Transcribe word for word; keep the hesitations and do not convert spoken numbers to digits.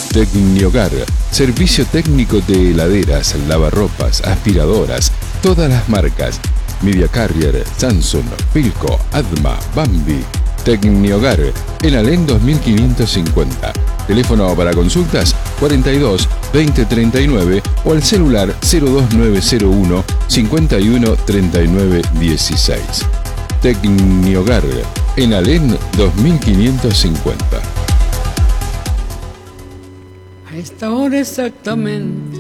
Tecniogar, servicio técnico de heladeras, lavarropas, aspiradoras, todas las marcas. Media Carrier, Samsung, Philco, Adma, Bambi. Tecniogar, en Alén dos mil quinientos cincuenta. Teléfono para consultas cuarenta y dos, veinte treinta y nueve o al celular cero dos nueve cero uno, cincuenta y uno, treinta y nueve dieciséis. Tecniogar, en Alén dos mil quinientos cincuenta. A esta hora exactamente